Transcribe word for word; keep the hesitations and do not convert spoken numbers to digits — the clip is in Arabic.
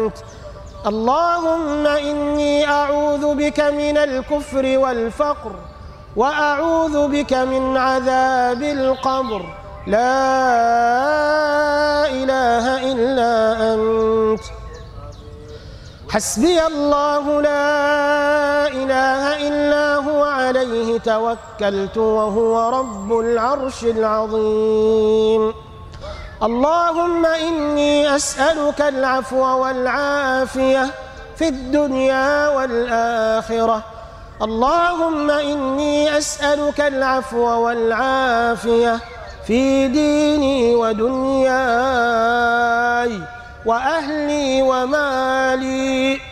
اللهم إني أعوذ بك من الكفر والفقر، وأعوذ بك من عذاب القبر. لا إله إلا أنت. حسبي الله لا إله إلا هو عليه توكلت وهو رب العرش العظيم. اللهم إني أسألك العفو والعافية في الدنيا والآخرة. اللهم إني أسألك العفو والعافية في ديني ودنياي وأهلي ومالي.